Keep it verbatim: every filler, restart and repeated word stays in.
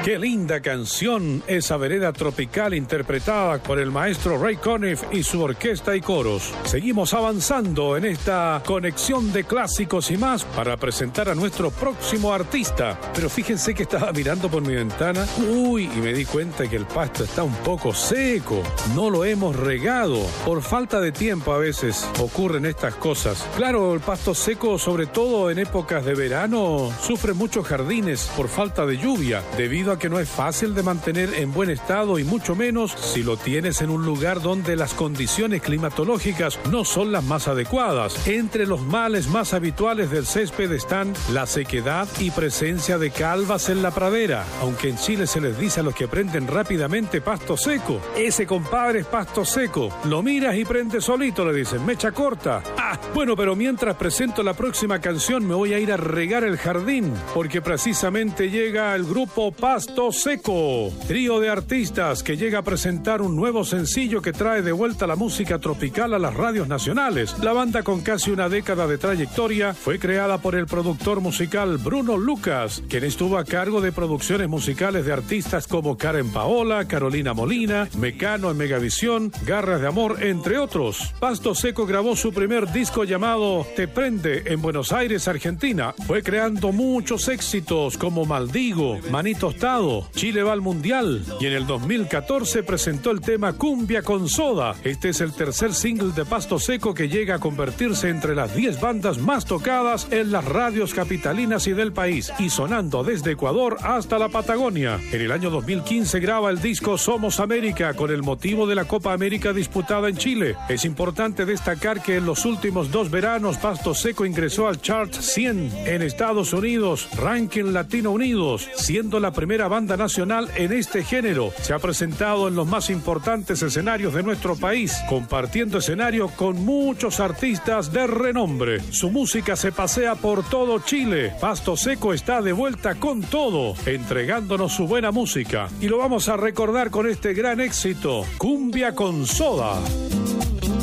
Qué linda canción, esa vereda tropical interpretada por el maestro Ray Conniff y su orquesta y coros. Seguimos avanzando en esta conexión de clásicos y más para presentar a nuestro próximo artista. Pero fíjense que estaba mirando por mi ventana, uy, y me di cuenta que el pasto está un poco seco. No lo hemos regado. Por falta de tiempo a veces ocurren estas cosas. Claro, el pasto seco, sobre todo en épocas de verano, sufre muchos jardines por falta de lluvia, debido a que no es fácil de mantener en buen estado y mucho menos si lo tienes en un lugar donde las condiciones climatológicas no son las más adecuadas. Entre los males más habituales del césped están la sequedad y presencia de calvas en la pradera, aunque en Chile se les dice a los que prenden rápidamente pasto seco. Ese compadre es pasto seco, lo miras y prende solito, le dicen, mecha corta. Ah, bueno, pero mientras presento la próxima canción me voy a ir a regar el jardín, porque precisamente llega el grupo Pasto Seco, trío de artistas que llega a presentar un nuevo sencillo que trae de vuelta la música tropical a las radios nacionales. La banda, con casi una década de trayectoria, fue creada por el productor musical Bruno Lucas, quien estuvo a cargo de producciones musicales de artistas como Karen Paola, Carolina Molina, Mecano en Megavisión, Garras de Amor, entre otros. Pasto Seco grabó su primer disco llamado Te Prende en Buenos Aires, Argentina. Fue creando muchos éxitos como Maldigo, Maní Tostado, Chile va al Mundial, y en el dos mil catorce presentó el tema Cumbia con Soda. Este es el tercer single de Pasto Seco que llega a convertirse entre las diez bandas más tocadas en las radios capitalinas y del país, y sonando desde Ecuador hasta la Patagonia. En el año dos mil quince graba el disco Somos América con el motivo de la Copa América disputada en Chile. Es importante destacar que en los últimos dos veranos Pasto Seco ingresó al Chart cien en Estados Unidos, Ranking Latino Unidos, siendo la primera banda nacional en este género. Se ha presentado en los más importantes escenarios de nuestro país, compartiendo escenario con muchos artistas de renombre. Su música se pasea por todo Chile. Pasto Seco está de vuelta con todo, entregándonos su buena música. Y lo vamos a recordar con este gran éxito, Cumbia con Soda.